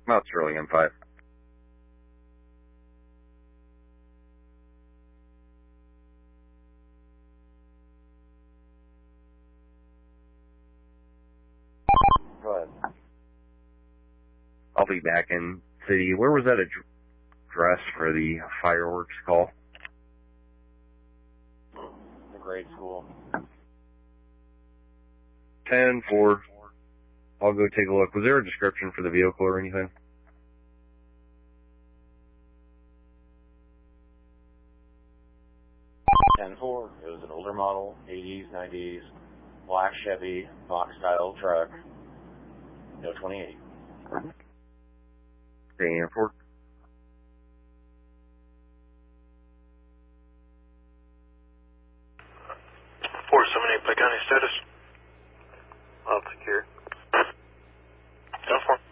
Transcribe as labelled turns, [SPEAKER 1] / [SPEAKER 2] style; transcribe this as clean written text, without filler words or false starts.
[SPEAKER 1] Mount Sterling M5.
[SPEAKER 2] Go ahead.
[SPEAKER 1] I'll be back in city. Where was that address for the fireworks call?
[SPEAKER 2] The grade school.
[SPEAKER 1] 10-4. I'll go take a look. Was there a description for the vehicle or anything?
[SPEAKER 2] It was an older model, 80s, 90s, black Chevy, box-style truck, no 28.
[SPEAKER 1] Stanford.
[SPEAKER 3] 478 Pike County status.
[SPEAKER 4] All secure.
[SPEAKER 3] 10-4.